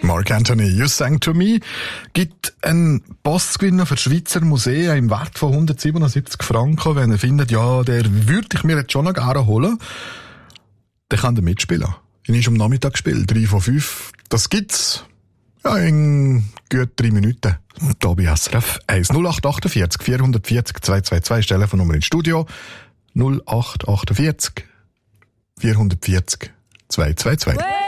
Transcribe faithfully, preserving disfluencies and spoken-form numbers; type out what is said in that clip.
Mark Anthony, You Sang to Me, gibt einen Postgewinner für das Schweizer Museum im Wert von hundertsiebenundsiebzig Franken. Wenn ihr findet, ja, der würde ich mir jetzt schon noch gerne holen, dann kann er mitspielen. Ich habe am Nachmittag gespielt, drei von fünf. Das gibt's ja in gut drei Minuten. Da bei S R F eins null acht achtundvierzig vierhundertvierzig zweihundertzweiundzwanzig, Telefonnummer ins Studio null acht achtundvierzig vierhundertvierzig zweihundertzweiundzwanzig.